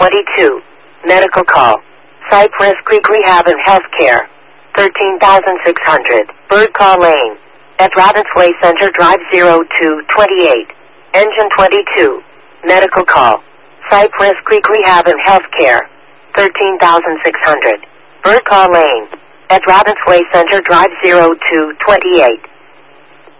22. Medical call. Cypress Creek Rehab and Healthcare. 13,600. Bird Call Lane. At Robbins Way Center Drive 0228. Engine 22. Medical call. Cypress Creek Rehab and Healthcare. 13,600. Bird Call Lane. At Robbins Way Center Drive 0228.